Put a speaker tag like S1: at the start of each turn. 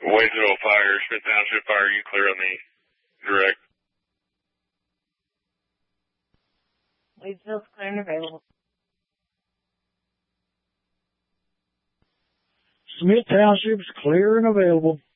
S1: Waynesville Fire, Smith Township Fire, you clear on the direct?
S2: Wadesville's clear and available.
S3: Smith Township's clear and available.